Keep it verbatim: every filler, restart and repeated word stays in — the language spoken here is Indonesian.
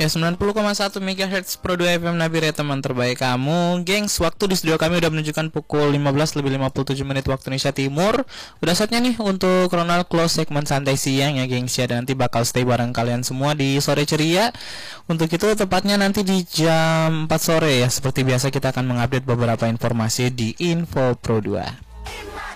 Ya, sembilan puluh koma satu megahertz Pro dua F M Nabire, teman terbaik kamu. Gengs, waktu di studio kami udah menunjukkan pukul lima belas lebih lima puluh tujuh menit waktu Indonesia Timur. Udah saatnya nih untuk Ronald Close segmen santai siang ya gengs ya. Dan nanti bakal stay bareng kalian semua di sore ceria. Untuk itu tepatnya nanti di jam empat sore ya. Seperti biasa kita akan mengupdate beberapa informasi di Info Pro dua.